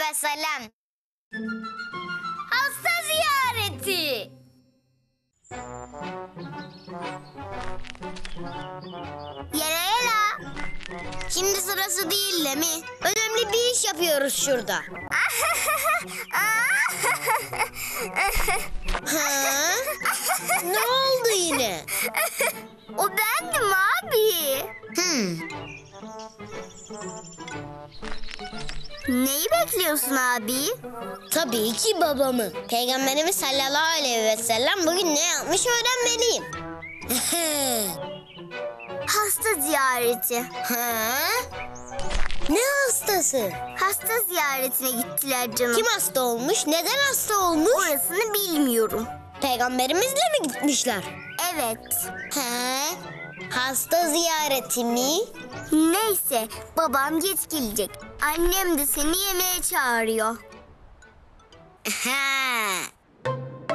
ve sellem. Hasta ziyareti. Yera. Şimdi sırası değil Lemi. Önemli bir iş yapıyoruz şurada. Ha? Ne oldu yine? O bendim abi. Neyi bekliyorsun abi? Tabii ki babamı. Peygamberimiz sallallahu aleyhi ve sellem bugün ne yapmış öğrenmeliyim. Hasta ziyareti. Ha? Ne hastası? Hasta ziyaretine gittiler canım. Kim hasta olmuş? Neden hasta olmuş? Orasını bilmiyorum. Peygamberimizle mi gitmişler? Evet. He? Hasta ziyareti mi? Neyse, babam geç gelecek. Annem de seni yemeğe çağırıyor. Ha,